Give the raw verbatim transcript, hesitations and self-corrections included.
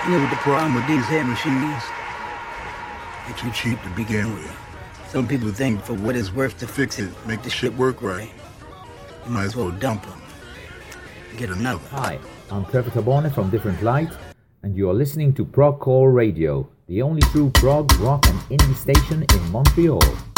You know what the problem with these head machines? They're too cheap to begin with. Some people think for what it's worth to fix it, make the shit work right, you might as well dump them. Get another. Hi, I'm Trevor Tabone from Different Light, and you are listening to Prog Core Radio, the only true prog, rock and indie station in Montreal.